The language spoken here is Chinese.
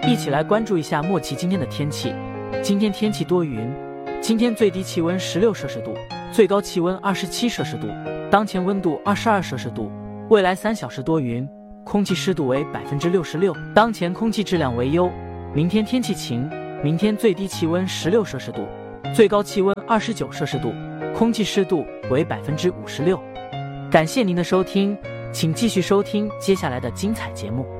一起来关注一下莫奇今天的天气。今天天气多云，今天最低气温16摄氏度，最高气温27摄氏度，当前温度22摄氏度。未来3小时多云，空气湿度为66%，当前空气质量为优。明天天气晴，明天最低气温16摄氏度，最高气温29摄氏度，空气湿度为56%。感谢您的收听，请继续收听接下来的精彩节目。